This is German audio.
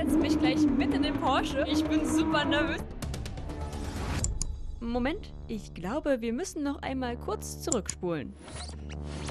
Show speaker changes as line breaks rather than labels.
setze mich gleich mit in den Porsche. Ich bin super nervös.
Moment, ich glaube, wir müssen noch einmal kurz zurückspulen.